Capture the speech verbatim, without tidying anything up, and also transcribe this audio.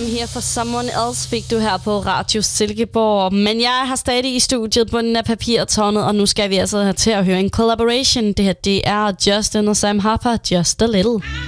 I'm Here For Someone Else fik du her på Radio Silkeborg. Men jeg har stadig i studiet bunden af papirtårnet, og nu skal vi altså have til at høre en collaboration. Det her, det er Justin og Sam Harper, Just A Little.